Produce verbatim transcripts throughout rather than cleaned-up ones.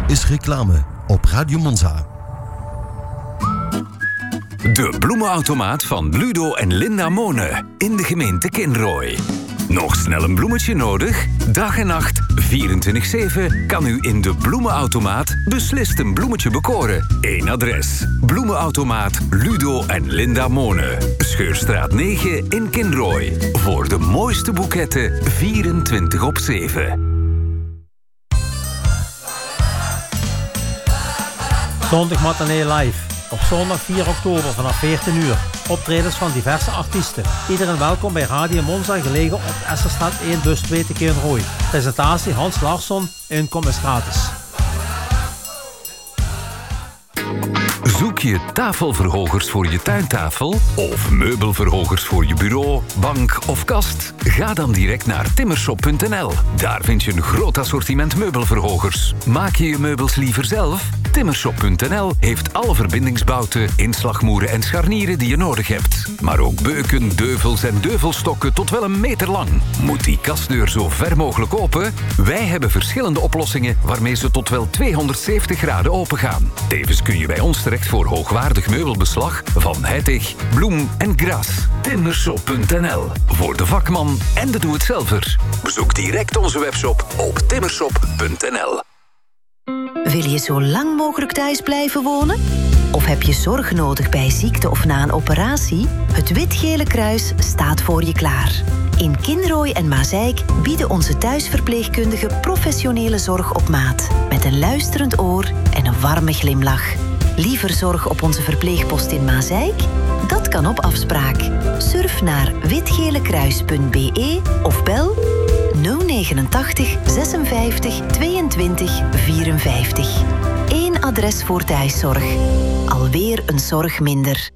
is reclame op Radio Monza. De bloemenautomaat van Ludo en Linda Mone in de gemeente Kinrooi. Nog snel een bloemetje nodig? Dag en nacht, vierentwintig zeven, kan u in de bloemenautomaat beslist een bloemetje bekoren. Eén adres. Bloemenautomaat Ludo en Linda Mone. Scheurstraat negen in Kinrooi. Voor de mooiste boeketten vierentwintig op zeven. Zondag Matinee Live. Op zondag vier oktober vanaf veertien uur. Optredens van diverse artiesten. Iedereen welkom bij Radio Monza, gelegen op Esserstraat één, bus twee te Kinrooi. Presentatie Hans Larsson. Inkom is gratis. Zoek je tafelverhogers voor je tuintafel? Of meubelverhogers voor je bureau, bank of kast? Ga dan direct naar timmershop punt n l. Daar vind je een groot assortiment meubelverhogers. Maak je je meubels liever zelf? timmershop punt n l heeft alle verbindingsbouten, inslagmoeren en scharnieren die je nodig hebt. Maar ook beuken, deuvels en deuvelstokken tot wel een meter lang. Moet die kastdeur zo ver mogelijk open? Wij hebben verschillende oplossingen waarmee ze tot wel tweehonderdzeventig graden open gaan. Tevens kun je bij ons terecht voor hoogwaardig meubelbeslag van Heitig, Bloem en Gras. timmershop punt n l. Voor de vakman en de doe-het-zelver. Bezoek direct onze webshop op timmershop punt n l. Wil je zo lang mogelijk thuis blijven wonen? Of heb je zorg nodig bij ziekte of na een operatie? Het Wit-Gele Kruis staat voor je klaar. In Kinrooi en Mazeik bieden onze thuisverpleegkundigen professionele zorg op maat. Met een luisterend oor en een warme glimlach. Liever zorg op onze verpleegpost in Mazeik? Dat kan op afspraak. Surf naar witgelekruis punt b e of bel nul negenentachtig zesenvijftig tweeëntwintig vierenvijftig. Eén adres voor thuiszorg. Alweer een zorg minder.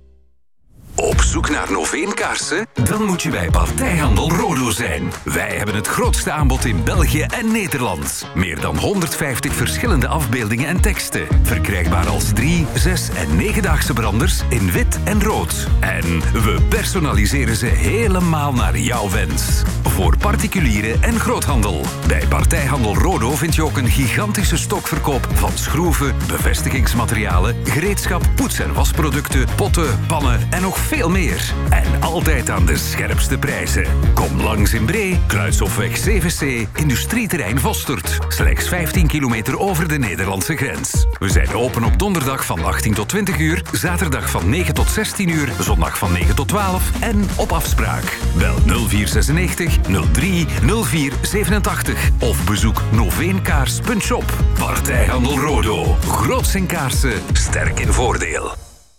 Op zoek naar Noveenkaarsen? Dan moet je bij Partijhandel Rodo zijn. Wij hebben het grootste aanbod in België en Nederland. Meer dan honderdvijftig verschillende afbeeldingen en teksten. Verkrijgbaar als drie, zes en negendaagse branders in wit en rood. En we personaliseren ze helemaal naar jouw wens. Voor particulieren en groothandel. Bij Partijhandel Rodo vind je ook een gigantische stokverkoop van schroeven, bevestigingsmaterialen, gereedschap, poets- en wasproducten, potten, pannen en nog veel meer. En altijd aan de scherpste prijzen. Kom langs in Bree, Kruishofweg zeven C, Industrieterrein Vostert. Slechts vijftien kilometer over de Nederlandse grens. We zijn open op donderdag van achttien tot twintig uur, zaterdag van negen tot zestien uur, zondag van negen tot twaalf en op afspraak. Bel nul vier zesennegentig nul drie nul vier zevenentachtig of bezoek noveenkaars punt shop. Partijhandel Rodo. Groots in kaarsen, sterk in voordeel.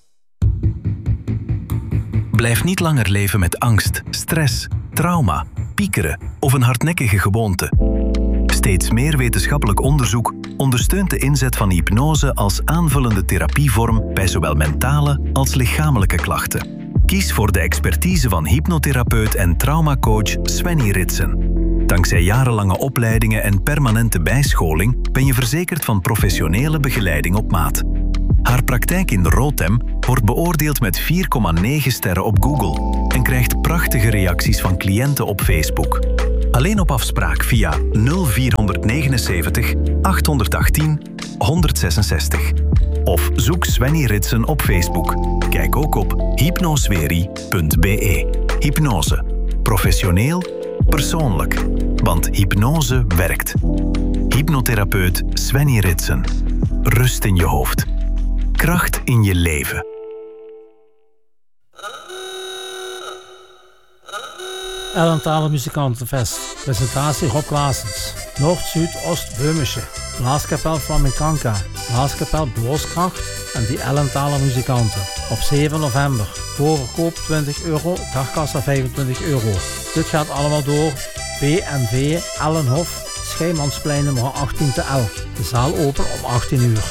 Blijf niet langer leven met angst, stress, trauma, piekeren of een hardnekkige gewoonte. Steeds meer wetenschappelijk onderzoek ondersteunt de inzet van hypnose als aanvullende therapievorm bij zowel mentale als lichamelijke klachten. Kies voor de expertise van hypnotherapeut en traumacoach Svenny Ritsen. Dankzij jarenlange opleidingen en permanente bijscholing ben je verzekerd van professionele begeleiding op maat. Haar praktijk in Rotem wordt beoordeeld met vier komma negen sterren op Google en krijgt prachtige reacties van cliënten op Facebook. Alleen op afspraak via nul vier negenenzeventig achthonderdachttien honderdzesenzestig. Of zoek Svenny Ritsen op Facebook. Kijk ook op hypnosweri punt b e. Hypnose. Professioneel, persoonlijk. Want hypnose werkt. Hypnotherapeut Svenny Ritsen. Rust in je hoofd. Kracht in je leven. Ellentale Muzikantenfest. Presentatie Rob Klaasens. Noord, Zuid, Oost, Böhmische. Blaaskapel Flamencanca. Blaaskapel Blooskracht en die Ellentale muzikanten. Op zeven november. Voorverkoop twintig euro, dagkassa vijfentwintig euro. Dit gaat allemaal door B en V Ellenhof, Schijmansplein nummer achttien te elf. De zaal open om achttien uur.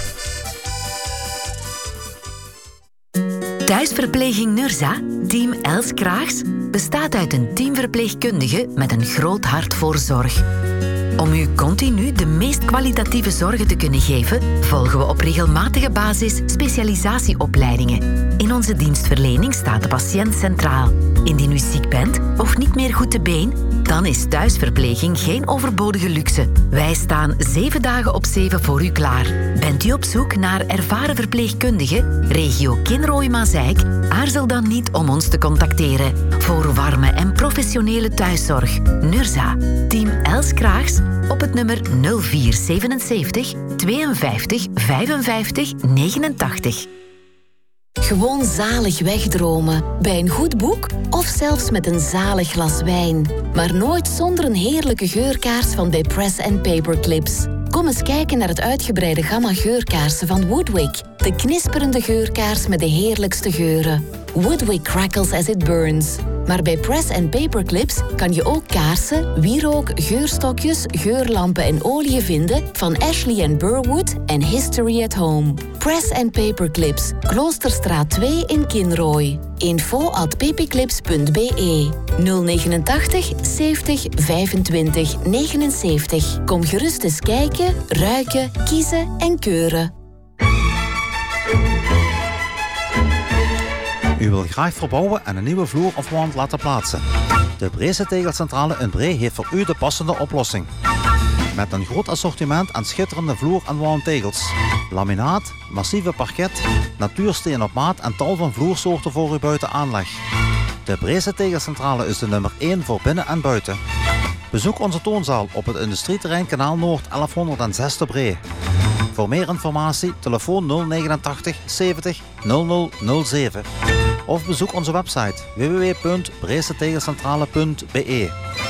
Thuisverpleging Nurza, team Els Kraags, bestaat uit een teamverpleegkundige met een groot hart voor zorg. Om u continu de meest kwalitatieve zorgen te kunnen geven, volgen we op regelmatige basis specialisatieopleidingen. In onze dienstverlening staat de patiënt centraal. Indien u ziek bent of niet meer goed te been, dan is thuisverpleging geen overbodige luxe. Wij staan zeven dagen op zeven voor u klaar. Bent u op zoek naar ervaren verpleegkundigen, regio Kinrooy-Mazeik? Aarzel dan niet om ons te contacteren. Voor warme en professionele thuiszorg. Nurza. Team Els Kraags op het nummer nul vier zevenenzeventig tweeënvijftig vijfenvijftig negenentachtig. Gewoon zalig wegdromen. Bij een goed boek of zelfs met een zalig glas wijn. Maar nooit zonder een heerlijke geurkaars van bij Press and Paper Clips. Kom eens kijken naar het uitgebreide gamma geurkaarsen van Woodwick. De knisperende geurkaars met de heerlijkste geuren. Woodwick crackles as it burns. Maar bij Press and Paper Clips kan je ook kaarsen, wierook, geurstokjes, geurlampen en oliën vinden van Ashley and Burwood en History at Home. Press and Paper Clips, Kloosterstraat twee in Kinrooy. info at ppclips punt be nul negenentachtig zeventig vijfentwintig negenenzeventig. Kom gerust eens kijken, ruiken, kiezen en keuren. U wilt graag verbouwen en een nieuwe vloer of wand laten plaatsen. De Breese Tegelcentrale in Bree heeft voor u de passende oplossing. Met een groot assortiment aan schitterende vloer- en wandtegels, laminaat, massieve parket, natuursteen op maat en tal van vloersoorten voor uw buitenaanleg. De Breese Tegelcentrale is de nummer één voor binnen en buiten. Bezoek onze toonzaal op het industrieterrein Kanaal Noord elfhonderdzes te Bree. Voor meer informatie telefoon nul negenentachtig zeventig nul nul nul zeven of bezoek onze website w w w punt breese tegelcentrale punt be.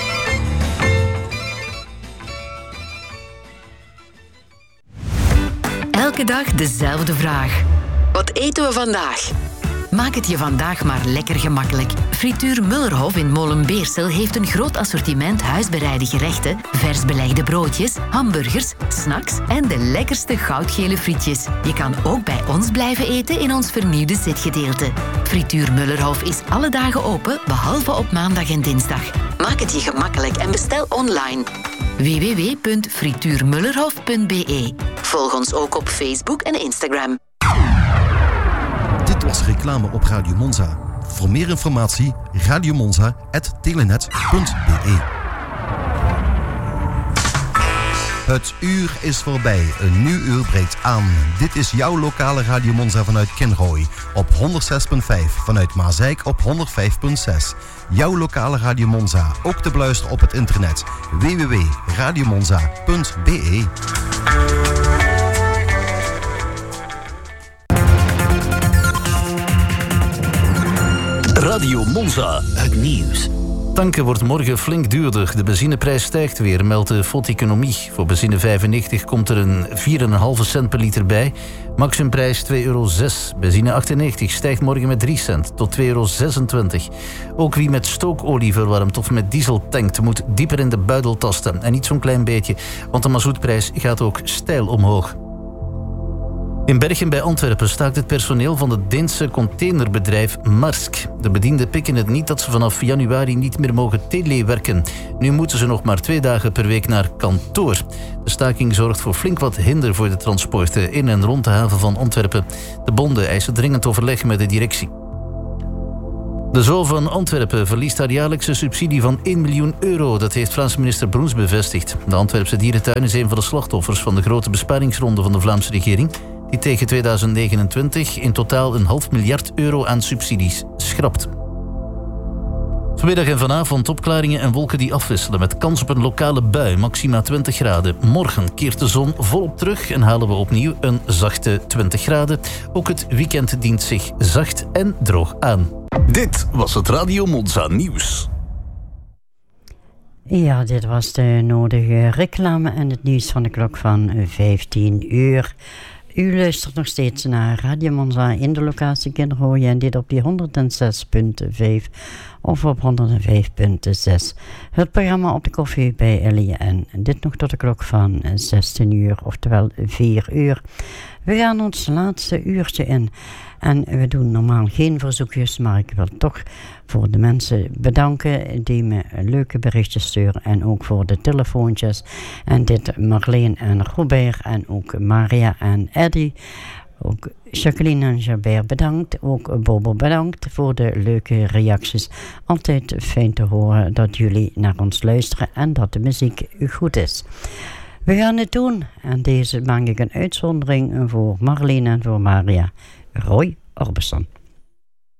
Elke dag dezelfde vraag. Wat eten we vandaag? Maak het je vandaag maar lekker gemakkelijk. Frituur Mullerhof in Molenbeersel heeft een groot assortiment huisbereide gerechten, vers belegde broodjes, hamburgers, snacks en de lekkerste goudgele frietjes. Je kan ook bij ons blijven eten in ons vernieuwde zitgedeelte. Frituur Mullerhof is alle dagen open, behalve op maandag en dinsdag. Maak het je gemakkelijk en bestel online. w w w punt frituurmullerhof punt be. Volg ons ook op Facebook en Instagram. Dit was reclame op Radio Monza. Voor meer informatie radiomonza punt telenet punt be. Het uur is voorbij. Een nieuw uur breekt aan. Dit is jouw lokale Radio Monza vanuit Kinrooy. Op honderdzes komma vijf. Vanuit Mazeik op honderdvijf komma zes. Jouw lokale Radio Monza. Ook te beluisteren op het internet. w w w punt radiomonza punt be. Radio Monza. Het nieuws. Tanken wordt morgen flink duurder. De benzineprijs stijgt weer, meldt de Foteconomie. Voor benzine vijfennegentig komt er een vier komma vijf cent per liter bij. Maximumprijs twee euro zes. Benzine achtennegentig stijgt morgen met drie cent tot twee euro zesentwintig. Ook wie met stookolie verwarmt of met diesel tankt, moet dieper in de buidel tasten. En niet zo'n klein beetje, want de mazoutprijs gaat ook steil omhoog. In Bergen bij Antwerpen staakt het personeel van het Deense containerbedrijf Maersk. De bedienden pikken het niet dat ze vanaf januari niet meer mogen telewerken. Nu moeten ze nog maar twee dagen per week naar kantoor. De staking zorgt voor flink wat hinder voor de transporten in en rond de haven van Antwerpen. De bonden eisen dringend overleg met de directie. De Zoo van Antwerpen verliest haar jaarlijkse subsidie van één miljoen euro. Dat heeft Vlaamse minister Broens bevestigd. De Antwerpse dierentuin is een van de slachtoffers van de grote besparingsronde van de Vlaamse regering, die tegen tweeduizend negenentwintig in totaal een half miljard euro aan subsidies schrapt. Vanmiddag en vanavond opklaringen en wolken die afwisselen met kans op een lokale bui, maxima twintig graden. Morgen keert de zon volop terug en halen we opnieuw een zachte twintig graden. Ook het weekend dient zich zacht en droog aan. Dit was het Radio Monza nieuws. Ja, dit was de nodige reclame en het nieuws van de klok van vijftien uur. U luistert nog steeds naar Radio Monza in de locatie Kinrooy en dit op die honderdzes komma vijf of op honderd vijf punt zes. Het programma Op de Koffie bij Ellie en dit nog tot de klok van zestien uur, oftewel vier uur. We gaan ons laatste uurtje in en we doen normaal geen verzoekjes, maar ik wil toch voor de mensen bedanken die me leuke berichtjes sturen en ook voor de telefoontjes. En dit Marleen en Robert en ook Maria en Eddie. Ook Jacqueline en Gilbert bedankt. Ook Bobo bedankt voor de leuke reacties. Altijd fijn te horen dat jullie naar ons luisteren en dat de muziek goed is. We gaan het doen. En deze maak ik een uitzondering voor Marleen en voor Maria. Roy Orbison.